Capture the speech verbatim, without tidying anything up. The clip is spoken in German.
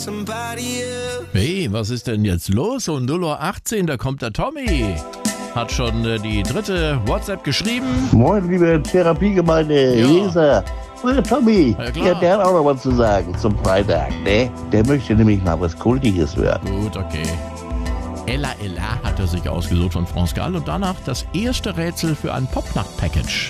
Hey, was ist denn jetzt los? Um null Uhr achtzehn, da kommt der Tommy. Hat schon äh, die dritte WhatsApp geschrieben. Moin, liebe Therapiegemeinde, Ja. Lisa. Moin, Tommy. Ja, klar. Ja, der hat auch noch was zu sagen zum Freitag, ne? Der möchte nämlich mal was Kultiges hören. Gut, okay. Ella Ella hat er sich ausgesucht von France Gall und danach das erste Rätsel für ein Popnacht-Package.